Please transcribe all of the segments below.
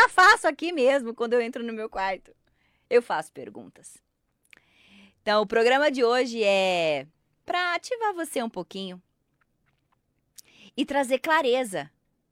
já faço aqui mesmo quando eu entro no meu quarto. Eu faço perguntas. Então, o programa de hoje é para ativar você um pouquinho e trazer clareza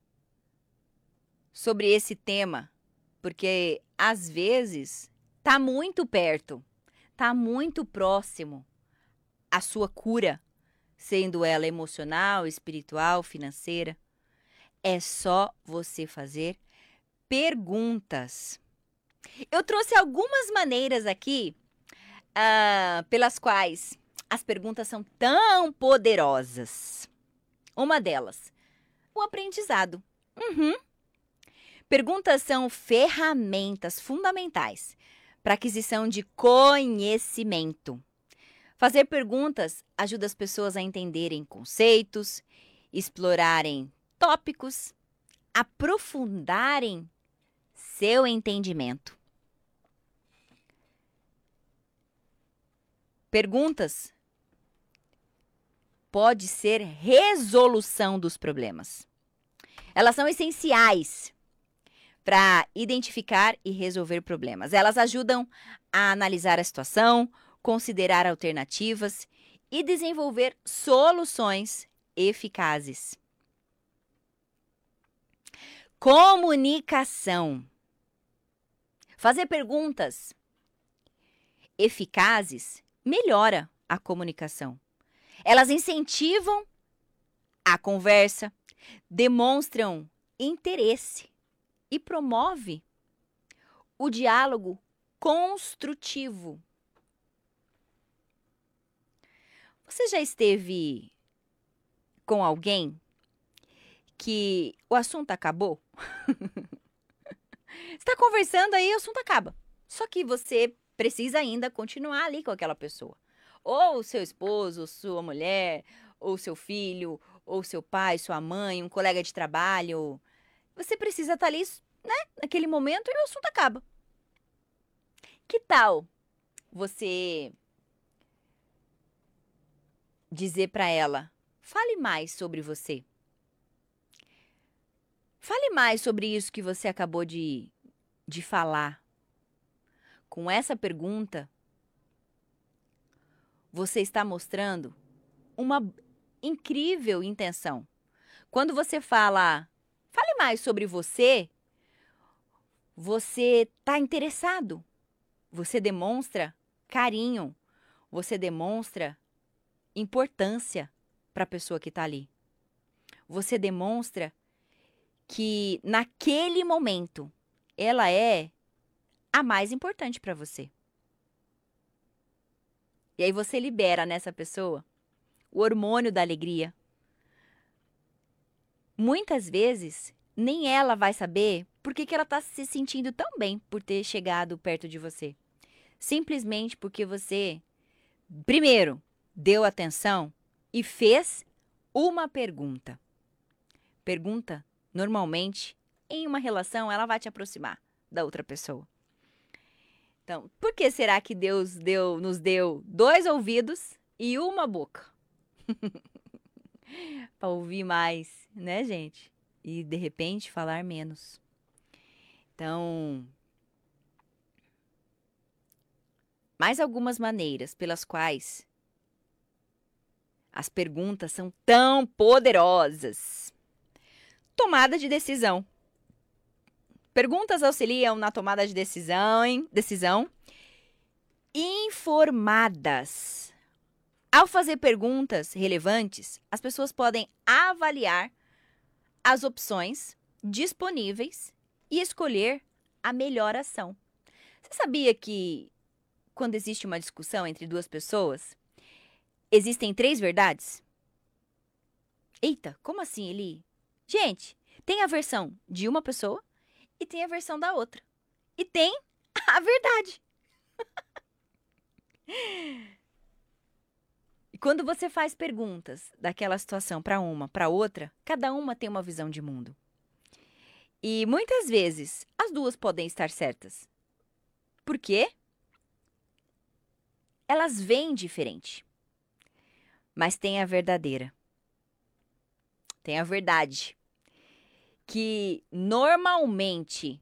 sobre esse tema, porque às vezes tá muito perto, tá muito próximo a sua cura, sendo ela emocional, espiritual, financeira. É só você fazer perguntas. Eu trouxe algumas maneiras aqui pelas quais as perguntas são tão poderosas. Uma delas, o aprendizado. Perguntas são ferramentas fundamentais para aquisição de conhecimento. Fazer perguntas ajuda as pessoas a entenderem conceitos, explorarem tópicos, aprofundarem seu entendimento. Perguntas pode ser resolução dos problemas. Elas são essenciais para identificar e resolver problemas. Elas ajudam a analisar a situação, considerar alternativas e desenvolver soluções eficazes. Comunicação. Fazer perguntas eficazes melhora a comunicação. Elas incentivam a conversa, demonstram interesse e promove o diálogo construtivo. Você já esteve com alguém que o assunto acabou? Você está conversando aí, o assunto acaba. Só que você precisa ainda continuar ali com aquela pessoa. Ou seu esposo, ou sua mulher, ou seu filho, ou seu pai, sua mãe, um colega de trabalho. Você precisa estar ali, né, naquele momento e o assunto acaba. Que tal você dizer para ela, fale mais sobre você. Fale mais sobre isso que você acabou de falar. Com essa pergunta, você está mostrando uma incrível intenção. Quando você fala, fale mais sobre você, você está interessado. Você demonstra carinho. Você demonstra importância para a pessoa que está ali. Você demonstra que naquele momento ela é a mais importante para você. E aí você libera nessa pessoa o hormônio da alegria. Muitas vezes nem ela vai saber por que ela está se sentindo tão bem por ter chegado perto de você. Simplesmente porque você, primeiro, deu atenção e fez uma pergunta. Pergunta, normalmente, em uma relação, ela vai te aproximar da outra pessoa. Então, por que será que Deus nos deu 2 ouvidos e uma boca? Para ouvir mais, né, gente? E, de repente, falar menos. Então, mais algumas maneiras pelas quais as perguntas são tão poderosas. Tomada de decisão. Perguntas auxiliam na tomada de decisão informadas. Ao fazer perguntas relevantes, as pessoas podem avaliar as opções disponíveis e escolher a melhor ação. Você sabia que quando existe uma discussão entre 2 pessoas, existem 3 verdades? Eita, como assim, Eli? Gente, tem a versão de uma pessoa e tem a versão da outra. E tem a verdade. E quando você faz perguntas daquela situação para outra, cada uma tem uma visão de mundo. E muitas vezes as 2 podem estar certas. Por quê? Elas veem diferente. Mas tem a verdadeira. Tem a verdade. Que normalmente